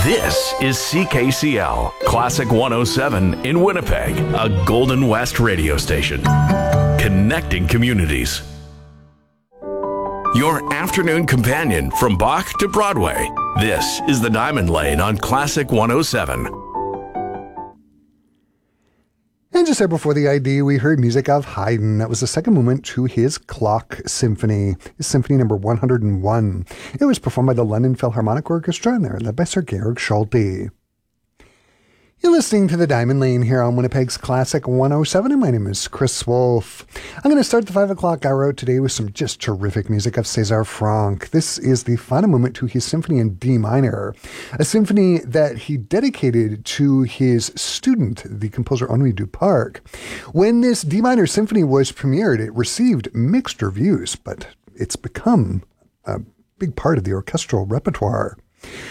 This is CKCL, Classic 107 in Winnipeg, a Golden West radio station. Connecting communities. Your afternoon companion from Bach to Broadway. This is the Diamond Lane on Classic 107. And just there before the ID, we heard music of Haydn. That was the second movement to his Clock Symphony, his Symphony number 101. It was performed by the London Philharmonic Orchestra, and they're led by Sir Georg Solti. You're listening to the Diamond Lane here on Winnipeg's Classic 107, and my name is Chris Wolf. I'm going to start the 5 o'clock hour out today with some just terrific music of César Franck. This is the final movement to his Symphony in D minor, a symphony that he dedicated to his student, the composer Henri Duparc. When this D minor symphony was premiered, it received mixed reviews, but it's become a big part of the orchestral repertoire.